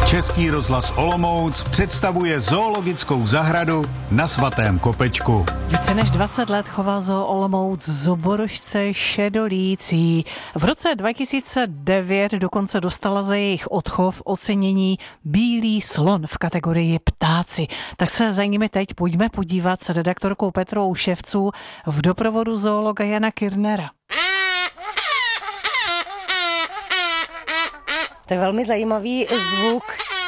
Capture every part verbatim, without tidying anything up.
Český rozhlas Olomouc představuje zoologickou zahradu na Svatém Kopečku. Více než dvacet let chová Zoo Olomouc zoborožce šedolící. V roce dva tisíce devět dokonce dostala za jejich odchov ocenění Bílý slon v kategorii ptáci. Tak se za nimi teď pojďme podívat s redaktorkou Petrou Ševců v doprovodu zoologa Jana Kirnera. To je velmi zajímavý zvuk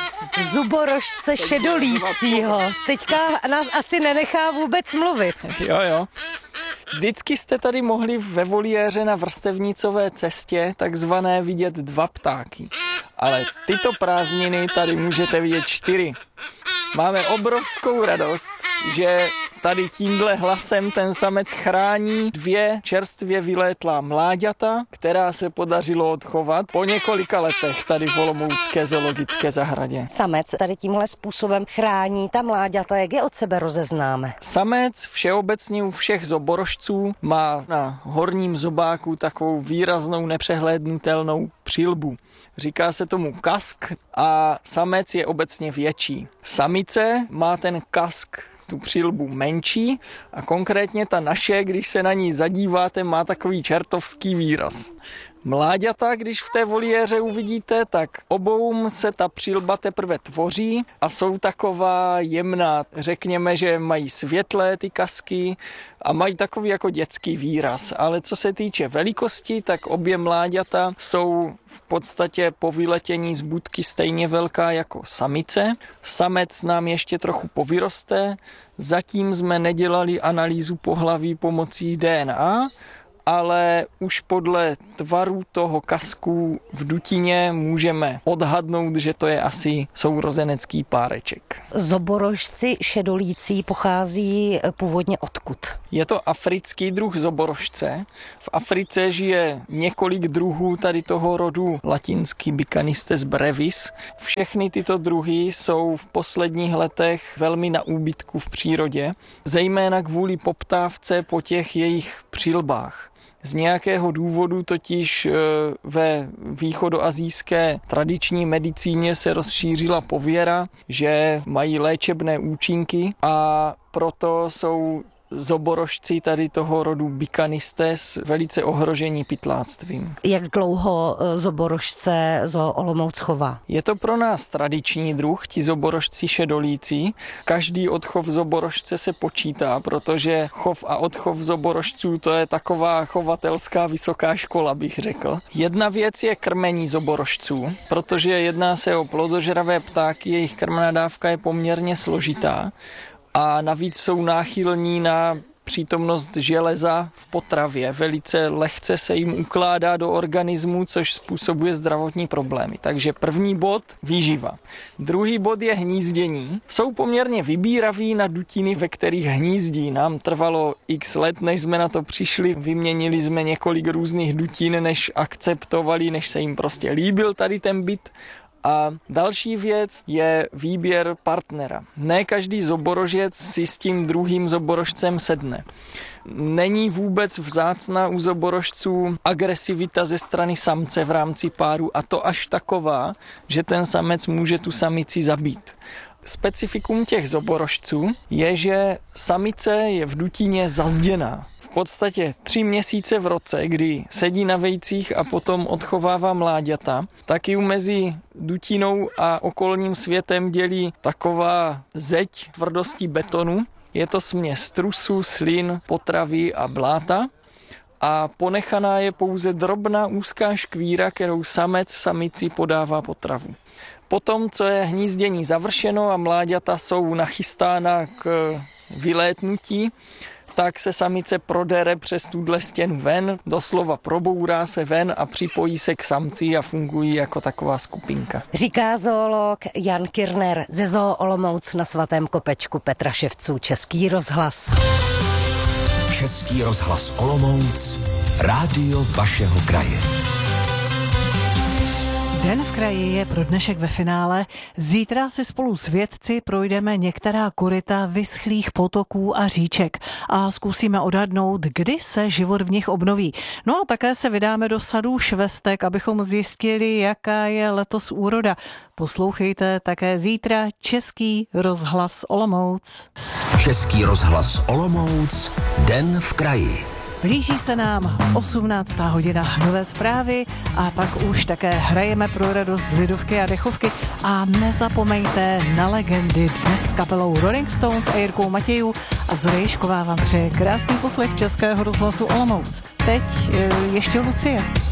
zuborožce šedolícího. Teďka nás asi nenechá vůbec mluvit. Jo, jo. Vždycky jste tady mohli ve voliéře na vrstevnicové cestě takzvané vidět dva ptáky. Ale tyto prázdniny tady můžete vidět čtyři. Máme obrovskou radost, že tady tímhle hlasem ten samec chrání dvě čerstvě vylétlá mláďata, která se podařilo odchovat po několika letech tady v olomoucké zoologické zahradě. Samec tady tímhle způsobem chrání ta mláďata, jak je od sebe rozeznáme? Samec všeobecně u všech zoborožců má na horním zobáku takovou výraznou nepřehlédnutelnou přilbu. Říká se tomu kask a samec je obecně větší. Samice má ten kask, tu přilbu menší a konkrétně ta naše, když se na ní zadíváte, má takový čertovský výraz. Mláďata, když v té voliéře uvidíte, tak oboum se ta přilba teprve tvoří a jsou taková jemná. Řekněme, že mají světlé ty kasky a mají takový jako dětský výraz. Ale co se týče velikosti, tak obě mláďata jsou v podstatě po vyletění z budky stejně velká jako samice. Samec nám ještě trochu povyroste. Zatím jsme nedělali analýzu pohlaví pomocí D N A, ale už podle tvaru toho kasku v dutině můžeme odhadnout, že to je asi sourozenecký páreček. Zoborožci šedolící pochází původně odkud? Je to africký druh zoborožce. V Africe žije několik druhů tady toho rodu latinský Bicanistes brevis. Všechny tyto druhy jsou v posledních letech velmi na úbytku v přírodě, zejména kvůli poptávce po těch jejich přilbách. Z nějakého důvodu totiž ve východoasijské tradiční medicíně se rozšířila pověra, že mají léčebné účinky a proto jsou zoborožci tady toho rodu Bicanistes velice ohrožení pytláctvím. Jak dlouho zoborožce Zoo Olomouc chová? Je to pro nás tradiční druh, ti zoborožci šedolící. Každý odchov zoborožce se počítá, protože chov a odchov zoborožců to je taková chovatelská vysoká škola, bych řekl. Jedna věc je krmení zoborožců, protože jedná se o plodožravé ptáky, jejich krmná dávka je poměrně složitá. A navíc jsou náchylní na přítomnost železa v potravě. Velice lehce se jim ukládá do organismu, což způsobuje zdravotní problémy. Takže první bod výživa. Druhý bod je hnízdění. Jsou poměrně vybíraví na dutiny, ve kterých hnízdí. Nám trvalo x let, než jsme na to přišli. Vyměnili jsme několik různých dutin, než akceptovali, než se jim prostě líbil tady ten byt. A další věc je výběr partnera. Ne každý zoborožec si s tím druhým zoborožcem sedne. Není vůbec vzácná u zoborožců agresivita ze strany samce v rámci páru a to až taková, že ten samec může tu samici zabít. Specifikum těch zoborožců je, že samice je v dutině zazděná. V podstatě tři měsíce v roce, kdy sedí na vejcích a potom odchovává mláďata, tak ji mezi dutinou a okolním světem dělí taková zeď tvrdostí betonu. Je to směs trusu, slin, potravy a bláta. A ponechaná je pouze drobná úzká škvíra, kterou samec samici podává potravu. Potom, co je hnízdění završeno a mláďata jsou nachystána k vylétnutí, tak se samice prodere přes tuhle stěnu ven, doslova probourá se ven a připojí se k samci a fungují jako taková skupinka. Říká zoolog Jan Kirner ze Zoo Olomouc na Svatém Kopečku. Petra Ševců, Český rozhlas. Český rozhlas Olomouc, rádio vašeho kraje. Den v kraji je pro dnešek ve finále. Zítra si spolu s vědci projdeme některá koryta vyschlých potoků a říček a zkusíme odhadnout, kdy se život v nich obnoví. No a také se vydáme do sadů švestek, abychom zjistili, jaká je letos úroda. Poslouchejte také zítra Český rozhlas Olomouc. Český rozhlas Olomouc. Den v kraji. Blíží se nám osmnáctá hodina, nové zprávy a pak už také hrajeme pro radost lidovky a dechovky a nezapomeňte na legendy dnes s kapelou Rolling Stones a Jirkou Matějů a Zora Ježková vám přeje krásný poslech Českého rozhlasu Olomouc. Teď ještě Lucie.